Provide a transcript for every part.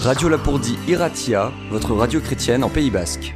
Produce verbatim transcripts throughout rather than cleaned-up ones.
Radio Lapourdie Iratia, votre radio chrétienne en Pays Basque.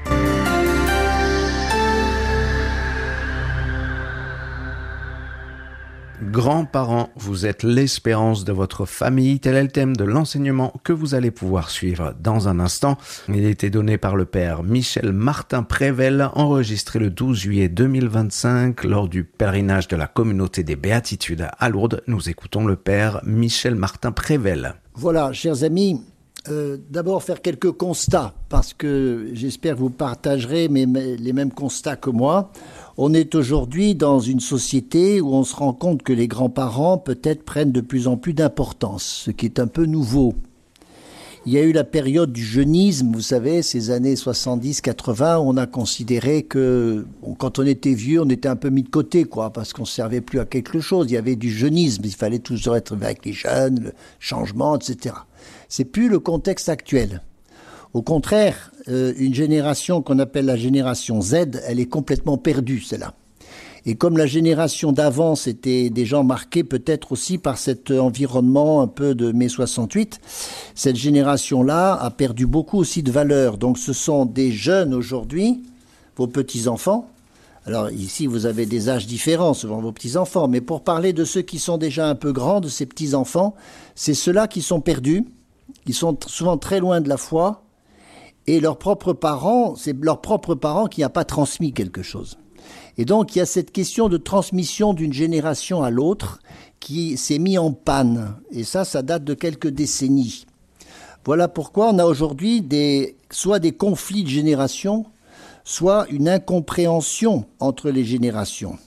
Grands-parents, vous êtes l'espérance de votre famille. Tel est le thème de l'enseignement que vous allez pouvoir suivre dans un instant. Il a été donné par le père Michel Martin Prével, enregistré le douze juillet deux mille vingt-cinq lors du pèlerinage de la communauté des Béatitudes à Lourdes. Nous écoutons le père Michel Martin Prével. Voilà, chers amis, euh, d'abord faire quelques constats, parce que j'espère que vous partagerez mes, mes, les mêmes constats que moi. On est aujourd'hui dans une société où on se rend compte que les grands-parents peut-être prennent de plus en plus d'importance, ce qui est un peu nouveau. Il y a eu la période du jeunisme, vous savez, ces années soixante-dix quatre-vingts, où on a considéré que quand on était vieux, on était un peu mis de côté, quoi, parce qu'on ne servait plus à quelque chose. Il y avait du jeunisme, il fallait toujours être avec les jeunes, le changement, et cetera. C'est plus le contexte actuel. Au contraire, euh, une génération qu'on appelle la génération Z, elle est complètement perdue, celle-là. Et comme la génération d'avant, c'était des gens marqués peut-être aussi par cet environnement un peu de mai soixante-huit, cette génération-là a perdu beaucoup aussi de valeur. Donc ce sont des jeunes aujourd'hui, vos petits-enfants. Alors ici, vous avez des âges différents, souvent vos petits-enfants. Mais pour parler de ceux qui sont déjà un peu grands, de ces petits-enfants, c'est ceux-là qui sont perdus, qui sont souvent très loin de la foi. Et leurs propres parents, c'est leurs propres parents qui n'ont pas transmis quelque chose. Et donc, il y a cette question de transmission d'une génération à l'autre qui s'est mise en panne. Et ça, ça date de quelques décennies. Voilà pourquoi on a aujourd'hui des, soit des conflits de génération, soit une incompréhension entre les générations.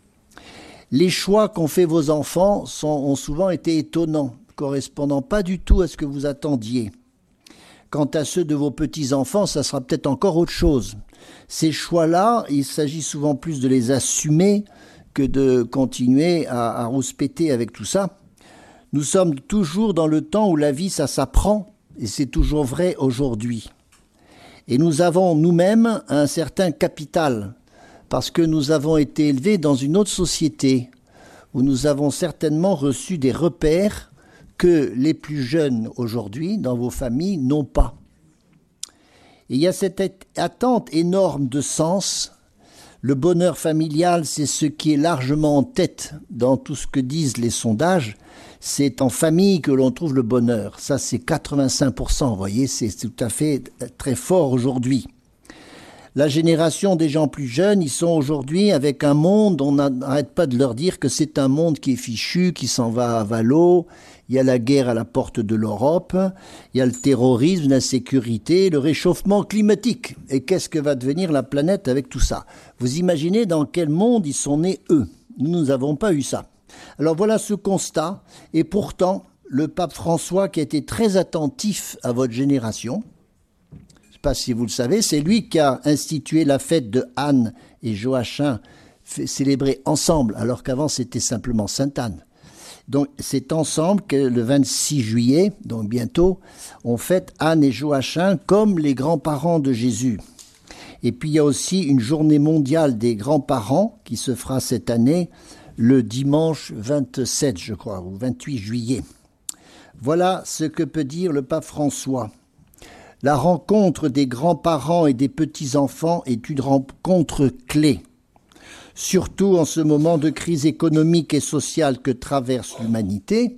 Les choix qu'ont fait vos enfants sont, ont souvent été étonnants, correspondant pas du tout à ce que vous attendiez. Quant à ceux de vos petits-enfants, ça sera peut-être encore autre chose. Ces choix-là, il s'agit souvent plus de les assumer que de continuer à, à rouspéter avec tout ça. Nous sommes toujours dans le temps où la vie, ça s'apprend, et c'est toujours vrai aujourd'hui. Et nous avons nous-mêmes un certain capital, parce que nous avons été élevés dans une autre société, où nous avons certainement reçu des repères que les plus jeunes aujourd'hui, dans vos familles, n'ont pas. Et il y a cette attente énorme de sens. Le bonheur familial, c'est ce qui est largement en tête dans tout ce que disent les sondages. C'est en famille que l'on trouve le bonheur. Ça, c'est quatre-vingt-cinq pour cent, vous voyez, c'est tout à fait très fort aujourd'hui. La génération des gens plus jeunes, ils sont aujourd'hui avec un monde, on n'arrête pas de leur dire que c'est un monde qui est fichu, qui s'en va à valo. Il y a la guerre à la porte de l'Europe, il y a le terrorisme, l'insécurité, le réchauffement climatique. Et qu'est-ce que va devenir la planète avec tout ça? Vous imaginez dans quel monde ils sont nés, eux? Nous n'avons pas eu ça. Alors voilà ce constat. Et pourtant, le pape François, qui a été très attentif à votre génération, je ne sais pas si vous le savez, c'est lui qui a institué la fête de Anne et Joachim, célébrée ensemble, alors qu'avant c'était simplement Sainte-Anne. Donc c'est ensemble que le vingt-six juillet, donc bientôt, on fête Anne et Joachim comme les grands-parents de Jésus. Et puis il y a aussi une journée mondiale des grands-parents qui se fera cette année le dimanche vingt-sept, je crois, ou vingt-huit juillet. Voilà ce que peut dire le pape François. La rencontre des grands-parents et des petits-enfants est une rencontre clé. Surtout en ce moment de crise économique et sociale que traverse l'humanité,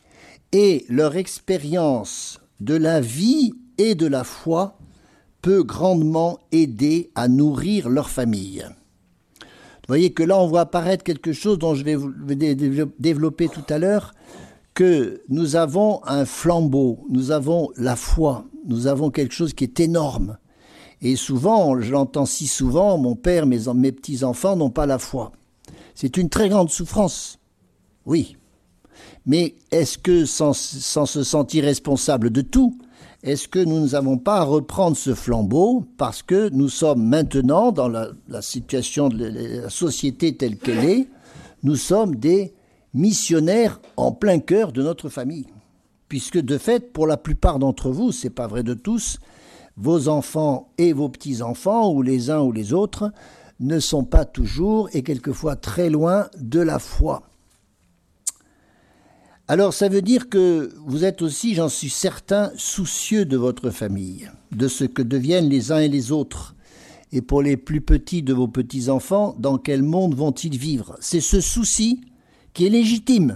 et leur expérience de la vie et de la foi peut grandement aider à nourrir leur famille. Vous voyez que là, on voit apparaître quelque chose dont je vais vous développer tout à l'heure, que nous avons un flambeau, nous avons la foi, nous avons quelque chose qui est énorme. Et souvent, je l'entends si souvent, mon père, mes, mes petits-enfants n'ont pas la foi. C'est une très grande souffrance, oui. Mais est-ce que, sans, sans se sentir responsable de tout, est-ce que nous n'avons pas à reprendre ce flambeau parce que nous sommes maintenant, dans la, la situation de la société telle qu'elle est, nous sommes des missionnaires en plein cœur de notre famille. Puisque de fait, pour la plupart d'entre vous, c'est pas vrai de tous, vos enfants et vos petits-enfants, ou les uns ou les autres, ne sont pas toujours et quelquefois très loin de la foi. Alors ça veut dire que vous êtes aussi, j'en suis certain, soucieux de votre famille, de ce que deviennent les uns et les autres. Et pour les plus petits de vos petits-enfants, dans quel monde vont-ils vivre? C'est ce souci qui est légitime.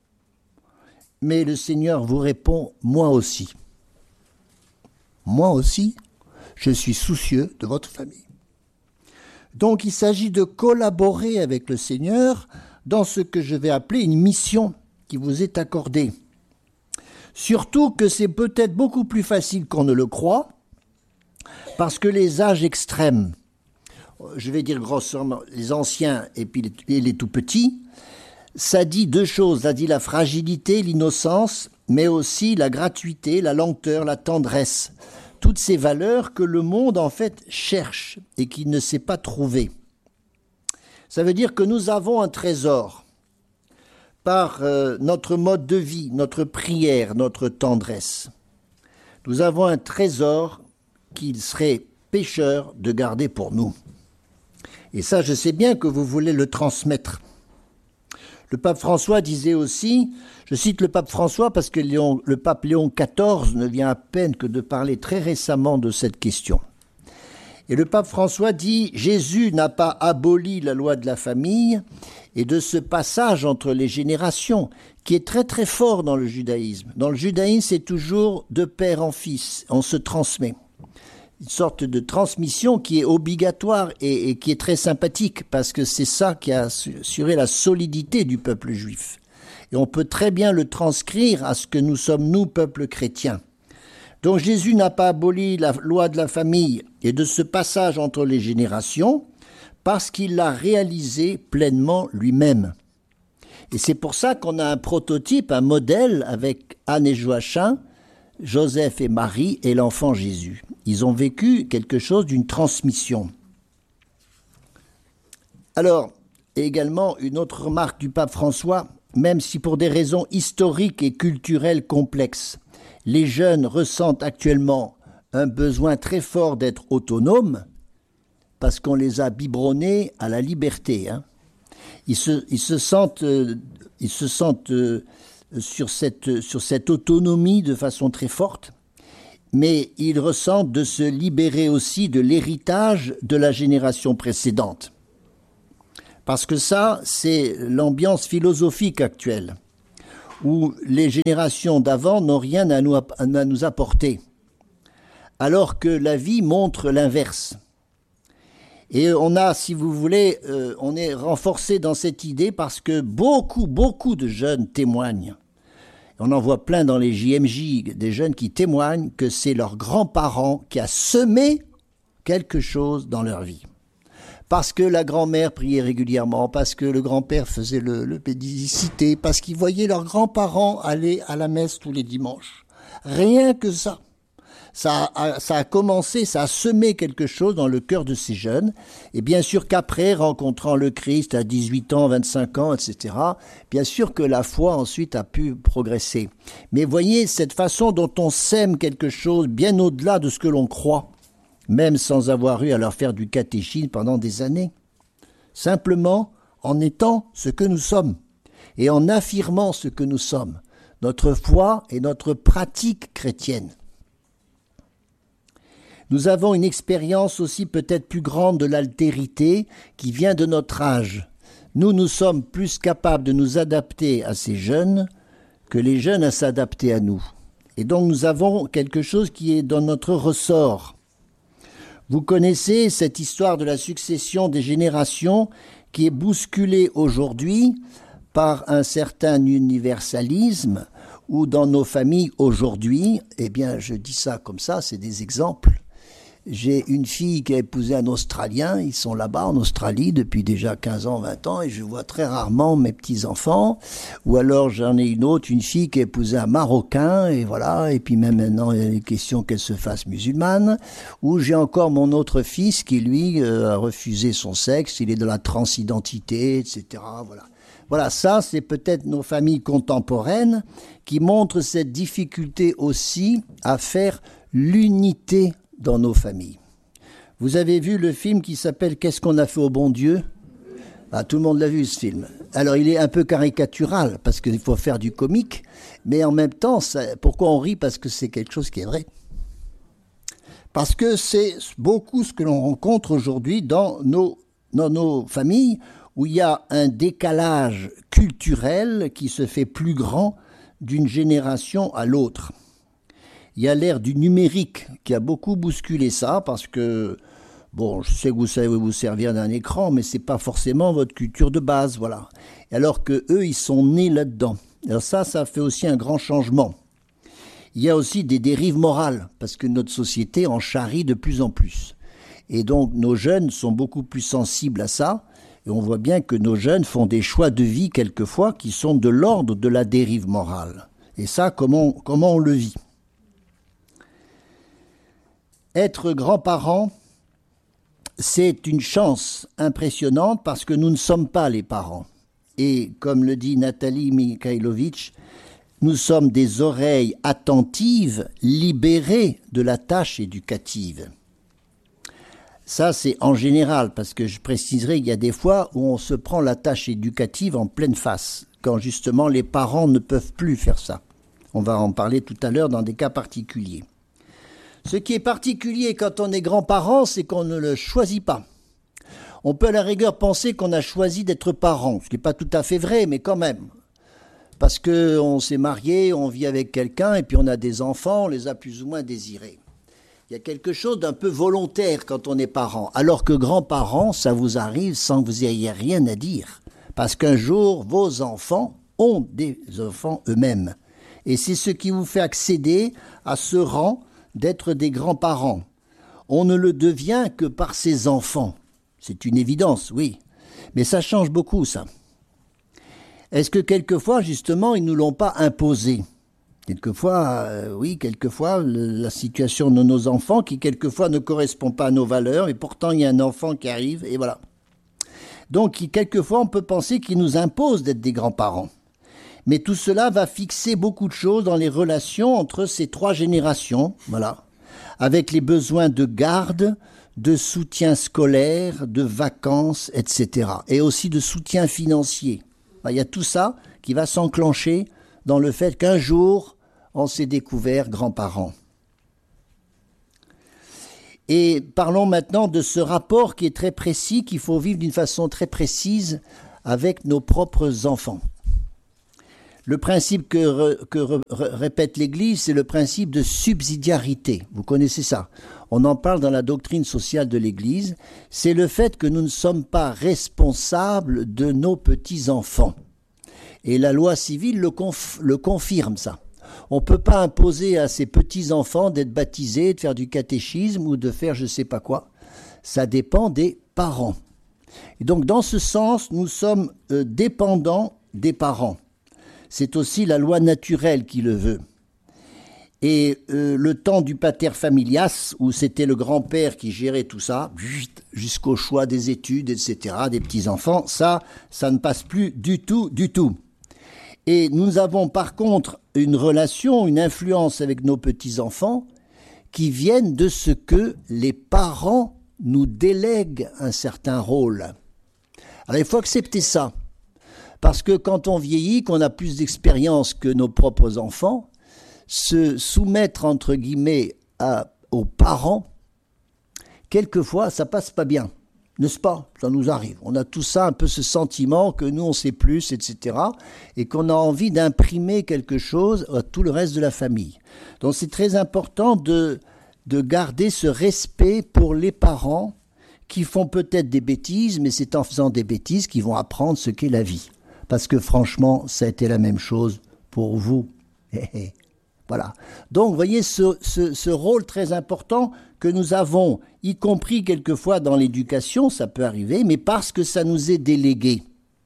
Mais le Seigneur vous répond, moi aussi. Moi aussi, je suis soucieux de votre famille. Donc il s'agit de collaborer avec le Seigneur dans ce que je vais appeler une mission qui vous est accordée. Surtout que c'est peut-être beaucoup plus facile qu'on ne le croit, parce que les âges extrêmes, je vais dire grossièrement les anciens et puis les, les tout petits, ça dit deux choses, ça dit la fragilité, l'innocence, mais aussi la gratuité, la lenteur, la tendresse. Toutes ces valeurs que le monde en fait cherche et qui ne sait pas trouver. Ça veut dire que nous avons un trésor par euh, notre mode de vie, notre prière, notre tendresse. Nous avons un trésor qu'il serait pécheur de garder pour nous. Et ça, je sais bien que vous voulez le transmettre. Le pape François disait aussi, je cite le pape François parce que Léon, le pape Léon quatorze ne vient à peine que de parler très récemment de cette question. Et le pape François dit, Jésus n'a pas aboli la loi de la famille et de ce passage entre les générations qui est très très fort dans le judaïsme. Dans le judaïsme, c'est toujours de père en fils, on se transmet. Une sorte de transmission qui est obligatoire et, et qui est très sympathique parce que c'est ça qui a assuré la solidité du peuple juif. Et on peut très bien le transcrire à ce que nous sommes, nous, peuple chrétien. Donc Jésus n'a pas aboli la loi de la famille et de ce passage entre les générations parce qu'il l'a réalisé pleinement lui-même. Et c'est pour ça qu'on a un prototype, un modèle avec Anne et Joachim, Joseph et Marie et l'enfant Jésus. Ils ont vécu quelque chose d'une transmission. Alors, également, une autre remarque du pape François, même si pour des raisons historiques et culturelles complexes, les jeunes ressentent actuellement un besoin très fort d'être autonomes, parce qu'on les a biberonnés à la liberté. Hein. Ils, se, ils se sentent, euh, ils se sentent euh, sur, cette, sur cette autonomie de façon très forte, mais ils ressentent de se libérer aussi de l'héritage de la génération précédente. Parce que ça, c'est l'ambiance philosophique actuelle, où les générations d'avant n'ont rien à nous, à nous apporter, alors que la vie montre l'inverse. Et on a, si vous voulez, euh, on est renforcé dans cette idée parce que beaucoup, beaucoup de jeunes témoignent. On en voit plein dans les J M J, des jeunes qui témoignent que c'est leurs grands-parents qui a semé quelque chose dans leur vie. Parce que la grand-mère priait régulièrement, parce que le grand-père faisait le, le pédicité, parce qu'ils voyaient leurs grands-parents aller à la messe tous les dimanches. Rien que ça. Ça a, ça a commencé, ça a semé quelque chose dans le cœur de ces jeunes. Et bien sûr qu'après, rencontrant le Christ à dix-huit ans, vingt-cinq ans, et cetera, bien sûr que la foi ensuite a pu progresser. Mais voyez, cette façon dont on sème quelque chose bien au-delà de ce que l'on croit, même sans avoir eu à leur faire du catéchisme pendant des années. Simplement en étant ce que nous sommes et en affirmant ce que nous sommes, notre foi et notre pratique chrétienne. Nous avons une expérience aussi peut-être plus grande de l'altérité qui vient de notre âge. Nous, nous sommes plus capables de nous adapter à ces jeunes que les jeunes à s'adapter à nous. Et donc nous avons quelque chose qui est dans notre ressort. Vous connaissez cette histoire de la succession des générations qui est bousculée aujourd'hui par un certain universalisme où dans nos familles aujourd'hui, eh bien je dis ça comme ça, c'est des exemples. J'ai une fille qui a épousé un Australien, ils sont là-bas en Australie depuis déjà quinze ans, vingt ans, et je vois très rarement mes petits-enfants. Ou alors j'en ai une autre, une fille qui a épousé un Marocain, et voilà, et puis même maintenant il y a une question qu'elle se fasse musulmane. Ou j'ai encore mon autre fils qui, lui, euh, a refusé son sexe, il est de la transidentité, et cetera. Voilà. Voilà, ça c'est peut-être nos familles contemporaines qui montrent cette difficulté aussi à faire l'unité dans nos familles. Vous avez vu le film qui s'appelle « Qu'est-ce qu'on a fait au bon Dieu ?» Ah, tout le monde l'a vu ce film. Alors il est un peu caricatural parce qu'il faut faire du comique, mais en même temps, ça, pourquoi on rit? Parce que c'est quelque chose qui est vrai. Parce que c'est beaucoup ce que l'on rencontre aujourd'hui dans nos, dans nos familles, où il y a un décalage culturel qui se fait plus grand d'une génération à l'autre. Il y a l'ère du numérique qui a beaucoup bousculé ça, parce que, bon, je sais que vous savez vous servir d'un écran, mais c'est pas forcément votre culture de base, voilà. Alors que eux, ils sont nés là-dedans. Alors ça, ça fait aussi un grand changement. Il y a aussi des dérives morales, parce que notre société en charrie de plus en plus. Et donc, nos jeunes sont beaucoup plus sensibles à ça, et on voit bien que nos jeunes font des choix de vie, quelquefois, qui sont de l'ordre de la dérive morale. Et ça, comment, comment on le vit? Être grand-parent, c'est une chance impressionnante, parce que nous ne sommes pas les parents. Et comme le dit Nathalie Mikhailovitch, nous sommes des oreilles attentives, libérées de la tâche éducative. Ça, c'est en général, parce que je préciserai qu'il y a des fois où on se prend la tâche éducative en pleine face, quand justement les parents ne peuvent plus faire ça. On va en parler tout à l'heure dans des cas particuliers. Ce qui est particulier quand on est grand-parent, c'est qu'on ne le choisit pas. On peut à la rigueur penser qu'on a choisi d'être parent, ce qui n'est pas tout à fait vrai, mais quand même. Parce qu'on s'est marié, on vit avec quelqu'un, et puis on a des enfants, on les a plus ou moins désirés. Il y a quelque chose d'un peu volontaire quand on est parent, alors que grands-parents, ça vous arrive sans que vous ayez rien à dire. Parce qu'un jour, vos enfants ont des enfants eux-mêmes. Et c'est ce qui vous fait accéder à ce rang d'être des grands-parents. On ne le devient que par ses enfants. C'est une évidence, oui. Mais ça change beaucoup, ça. Est-ce que quelquefois, justement, ils ne nous l'ont pas imposé? Quelquefois, euh, oui, quelquefois, le, la situation de nos enfants, qui quelquefois ne correspond pas à nos valeurs, et pourtant il y a un enfant qui arrive, et voilà. Donc, qui, quelquefois, on peut penser qu'ils nous imposent d'être des grands-parents. Mais tout cela va fixer beaucoup de choses dans les relations entre ces trois générations, voilà, avec les besoins de garde, de soutien scolaire, de vacances, et cetera. Et aussi de soutien financier. Il y a tout ça qui va s'enclencher dans le fait qu'un jour, on s'est découvert grands-parents. Et parlons maintenant de ce rapport qui est très précis, qu'il faut vivre d'une façon très précise avec nos propres enfants. Le principe que, re, que re, répète l'Église, c'est le principe de subsidiarité. Vous connaissez ça. On en parle dans la doctrine sociale de l'Église. C'est le fait que nous ne sommes pas responsables de nos petits-enfants. Et la loi civile le, conf, le confirme, ça. On ne peut pas imposer à ces petits-enfants d'être baptisés, de faire du catéchisme ou de faire je ne sais pas quoi. Ça dépend des parents. Et donc, dans ce sens, nous sommes euh, dépendants des parents. C'est aussi la loi naturelle qui le veut. Et euh, le temps du pater familias, où c'était le grand-père qui gérait tout ça, jusqu'au choix des études, et cetera, des petits-enfants, ça, ça ne passe plus du tout, du tout. Et nous avons par contre une relation, une influence avec nos petits-enfants qui viennent de ce que les parents nous délèguent un certain rôle. Alors il faut accepter ça. Parce que quand on vieillit, qu'on a plus d'expérience que nos propres enfants, se soumettre, entre guillemets, à, aux parents, quelquefois, ça passe pas bien. N'est-ce pas? Ça nous arrive. On a tout ça, un peu ce sentiment que nous, on sait plus, et cetera. Et qu'on a envie d'imprimer quelque chose à tout le reste de la famille. Donc c'est très important de, de garder ce respect pour les parents qui font peut-être des bêtises, mais c'est en faisant des bêtises qu'ils vont apprendre ce qu'est la vie. Parce que franchement, ça a été la même chose pour vous. Voilà. Donc, vous voyez ce, ce, ce rôle très important que nous avons, y compris quelquefois dans l'éducation, ça peut arriver, mais parce que ça nous est délégué.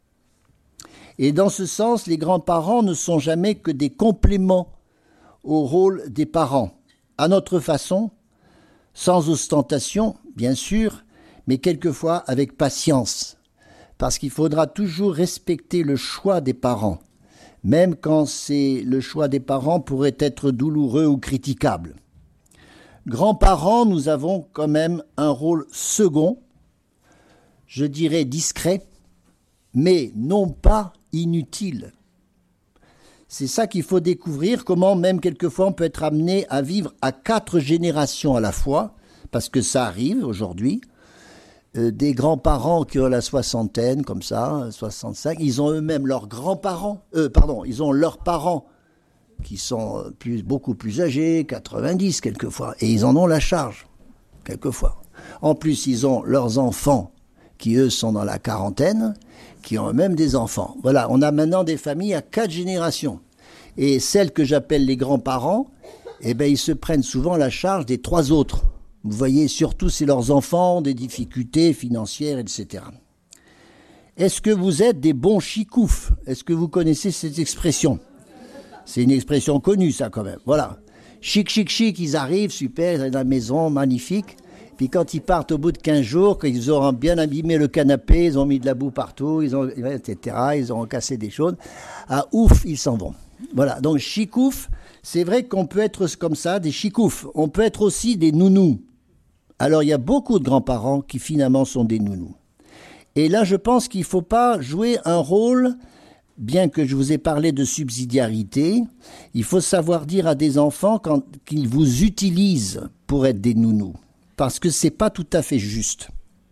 Et dans ce sens, les grands-parents ne sont jamais que des compléments au rôle des parents, à notre façon, sans ostentation, bien sûr, mais quelquefois avec patience. Parce qu'il faudra toujours respecter le choix des parents, même quand c'est le choix des parents pourrait être douloureux ou critiquable. Grands-parents, nous avons quand même un rôle second, je dirais discret, mais non pas inutile. C'est ça qu'il faut découvrir, comment même quelquefois on peut être amené à vivre à quatre générations à la fois, parce que ça arrive aujourd'hui. Euh, des grands-parents qui ont la soixantaine, comme ça, soixante-cinq, ils ont eux-mêmes leurs grands-parents, euh, pardon, ils ont leurs parents qui sont plus, beaucoup plus âgés, quatre-vingt-dix quelquefois, et ils en ont la charge, quelquefois. En plus, ils ont leurs enfants qui, eux, sont dans la quarantaine, qui ont eux-mêmes des enfants. Voilà, on a maintenant des familles à quatre générations. Et celles que j'appelle les grands-parents, eh ben, ils se prennent souvent la charge des trois autres. Vous voyez, surtout si leurs enfants ont des difficultés financières, et cetera. Est-ce que vous êtes des bons chicoufs? Est-ce que vous connaissez cette expression? C'est une expression connue, ça, quand même. Voilà. Chic, chic, chic, ils arrivent, super, ils ont la maison, magnifique. Puis quand ils partent au bout de quinze jours, quand ils auront bien abîmé le canapé, ils ont mis de la boue partout, ils ont, et cetera, ils ont cassé des choses, ah ouf, ils s'en vont. Voilà, donc chicouf, c'est vrai qu'on peut être comme ça, des chicoufs. On peut être aussi des nounous. Alors il y a beaucoup de grands-parents qui finalement sont des nounous. Et là, je pense qu'il ne faut pas jouer un rôle, bien que je vous ai parlé de subsidiarité, il faut savoir dire à des enfants quand, qu'ils vous utilisent pour être des nounous. Parce que ce n'est pas tout à fait juste.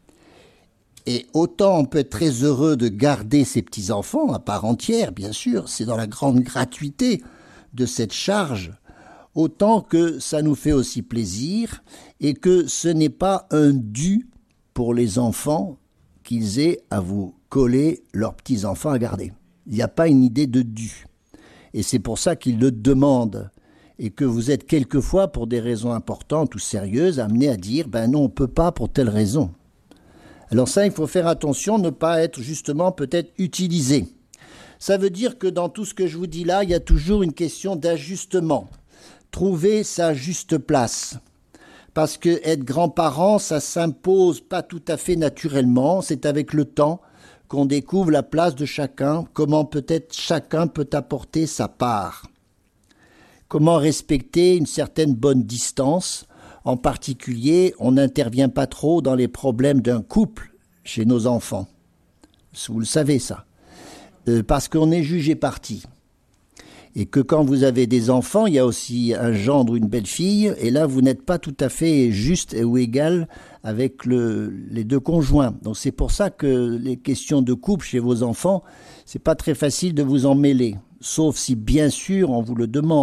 Et autant on peut être très heureux de garder ses petits-enfants à part entière, bien sûr, c'est dans la grande gratuité de cette charge, autant que ça nous fait aussi plaisir et que ce n'est pas un dû pour les enfants qu'ils aient à vous coller leurs petits-enfants à garder. Il n'y a pas une idée de dû. Et c'est pour ça qu'ils le demandent. Et que vous êtes quelquefois, pour des raisons importantes ou sérieuses, amenés à dire « ben non, on ne peut pas pour telle raison ». Alors ça, il faut faire attention, ne pas être justement peut-être utilisé. Ça veut dire que dans tout ce que je vous dis là, il y a toujours une question d'ajustement. Trouver sa juste place. Parce que être grand-parent, ça s'impose pas tout à fait naturellement, c'est avec le temps qu'on découvre la place de chacun, comment peut-être chacun peut apporter sa part. Comment respecter une certaine bonne distance. En particulier, on n'intervient pas trop dans les problèmes d'un couple chez nos enfants. Vous le savez ça. Euh, parce qu'on est jugé parti. Et que quand vous avez des enfants, il y a aussi un gendre ou une belle-fille, et là, vous n'êtes pas tout à fait juste ou égal avec le, les deux conjoints. Donc c'est pour ça que les questions de couple chez vos enfants, c'est pas très facile de vous en mêler. Sauf si, bien sûr, on vous le demande.